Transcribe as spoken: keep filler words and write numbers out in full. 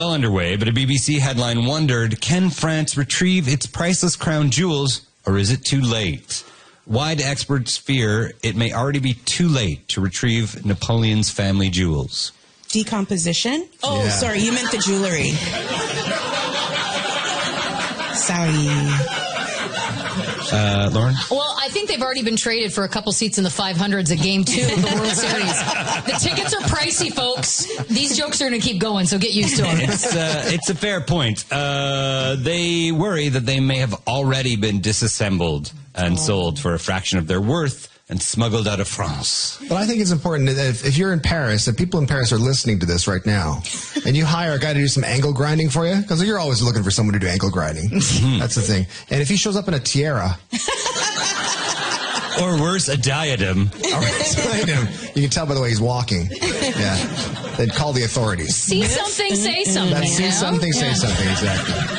well underway, but a B B C headline wondered, can France retrieve its priceless crown jewels, or is it too late? Why do experts fear it may already be too late to retrieve Napoleon's family jewels? Decomposition? Oh, Yeah. sorry, you meant the jewelry. Sorry. Uh, Lauren? Well, I think they've already been traded for a couple seats in the five hundreds at Game two of the World Series. The tickets are pricey, folks. These jokes are going to keep going, so get used to them. It's, uh, it's a fair point. Uh, they worry that they may have already been disassembled and oh. sold for a fraction of their worth and smuggled out of France. But I think it's important that if, if you're in Paris, if people in Paris are listening to this right now, and you hire a guy to do some angle grinding for you, because you're always looking for someone to do angle grinding. That's the thing. And if he shows up in a tiara... or worse, a diadem. Or a diadem. You can tell by the way he's walking. Yeah. They'd call the authorities. See something, say something. That's see you know? something, say yeah. something, exactly.